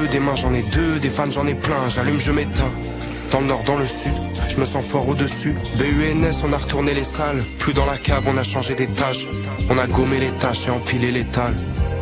deux, des mains j'en ai deux, des fans j'en ai plein, j'allume, je m'éteins. Dans le nord, dans le sud, je me sens fort au-dessus. BUNS, on a retourné les salles. Plus dans la cave, on a changé d'étage. On a gommé les tâches et empilé l'étal.